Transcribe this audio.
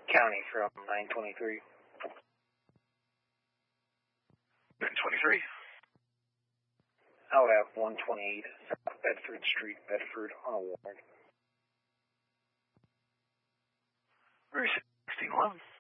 County from 923. 923? I'll have 128 South Bedford Street, Bedford, on a warrant. Where is it? 1611?